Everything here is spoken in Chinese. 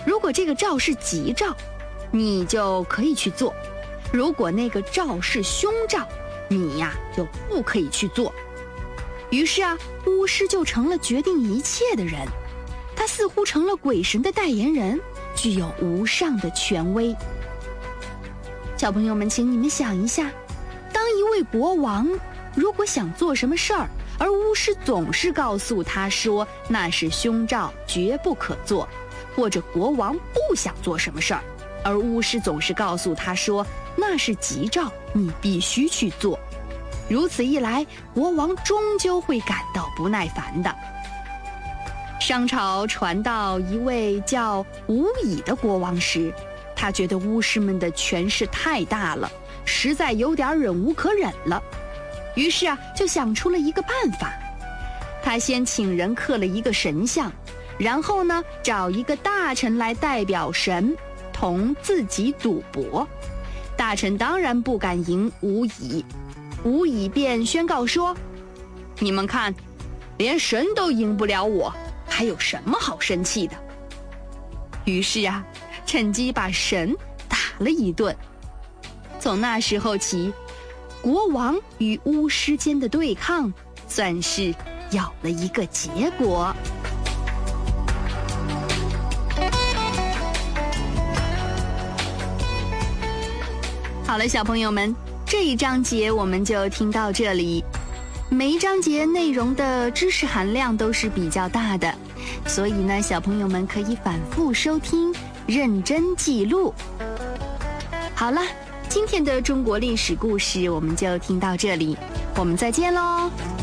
如果这个诏是吉诏，你就可以去做；如果那个诏是凶诏，你呀就不可以去做。于是啊，巫师就成了决定一切的人，他似乎成了鬼神的代言人，具有无上的权威。小朋友们，请你们想一下，当一位国王如果想做什么事儿，而巫师总是告诉他说那是凶兆，绝不可做，或者国王不想做什么事儿，而巫师总是告诉他说那是吉兆，你必须去做。如此一来，国王终究会感到不耐烦的。商朝传到一位叫吴乙的国王时，他觉得巫师们的权势太大了，实在有点忍无可忍了。于是啊，就想出了一个办法。他先请人刻了一个神像，然后呢，找一个大臣来代表神，同自己赌博。大臣当然不敢赢吴乙，吴乙便宣告说：“你们看，连神都赢不了我，还有什么好生气的？”于是啊，趁机把神打了一顿。从那时候起，国王与巫师间的对抗算是有了一个结果。好了，小朋友们，这一章节我们就听到这里。每一章节内容的知识含量都是比较大的，所以呢，小朋友们可以反复收听，认真记录。好了，今天的中国历史故事我们就听到这里，我们再见喽。